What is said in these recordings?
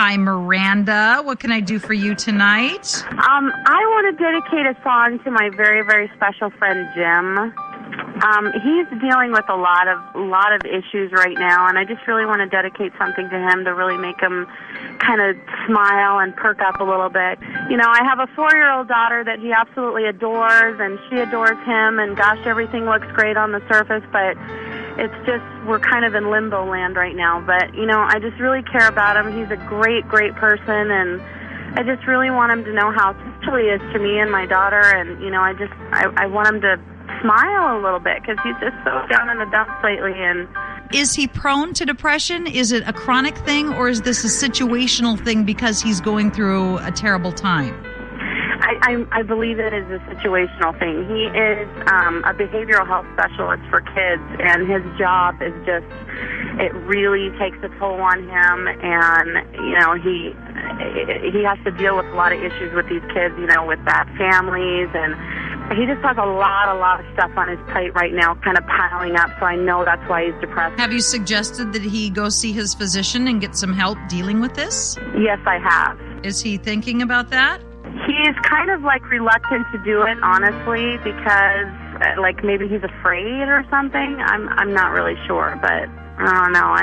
Hi, Miranda. What can I do for you tonight? I want to dedicate a song to my very, very special friend Jim. He's dealing with a lot of issues right now, and I just really want to dedicate something to him to really make him kind of smile and perk up a little bit. You know, I have a 4-year-old daughter that he absolutely adores, and she adores him, and gosh, everything looks great on the surface, but it's just, we're kind of in limbo land right now. But, you know, I just really care about him. He's a great, great person, and I just really want him to know how special he is to me and my daughter, and, you know, I want him to smile a little bit because he's just so down in the dumps lately. And is he prone to depression? Is it a chronic thing, or is this a situational thing because he's going through a terrible time? I believe it is a situational thing. He is a behavioral health specialist for kids, and his job is just, it really takes a toll on him, and, you know, he has to deal with a lot of issues with these kids, you know, with bad families, and he just has a lot of stuff on his plate right now, kind of piling up, so I know that's why he's depressed. Have you suggested that he go see his physician and get some help dealing with this? Yes, I have. Is he thinking about that? He's kind of like reluctant to do it, honestly, because like maybe he's afraid or something. I'm not really sure, but I don't know.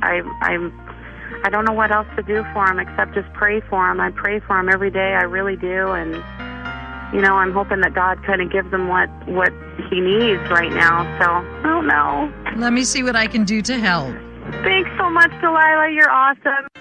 I don't know what else to do for him except just pray for him. I pray for him every day. I really do, and you know, I'm hoping that God kind of gives him what he needs right now. So I don't know. Let me see what I can do to help. Thanks so much, Delilah. You're awesome.